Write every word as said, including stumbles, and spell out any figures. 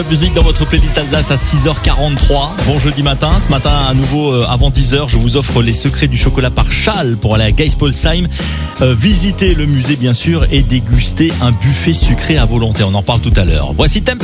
Musique dans votre playlist Alsace à six heures quarante-trois. Bon jeudi matin. Ce matin, à nouveau, euh, avant dix heures, je vous offre les secrets du chocolat par Schall pour aller à Geispolsheim. Euh, visiter le musée, bien sûr, et déguster un buffet sucré à volonté. On en parle tout à l'heure. Voici Temper.